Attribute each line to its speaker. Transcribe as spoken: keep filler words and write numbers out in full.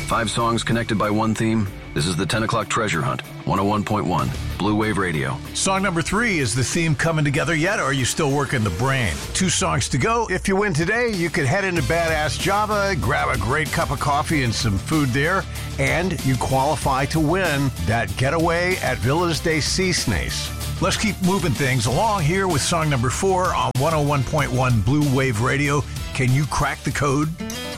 Speaker 1: Five songs connected by one theme. This is the ten o'clock Treasure Hunt, one oh one point one, Blue Wave Radio.
Speaker 2: Song number three, is the theme coming together yet, or are you still working the brain? Two songs to go. If you win today, you could head into Badass Java, grab a great cup of coffee and some food there, and you qualify to win that getaway at Villas de Cisnes. Let's keep moving things along here with song number four on one oh one point one Blue Wave Radio. Can you crack the code?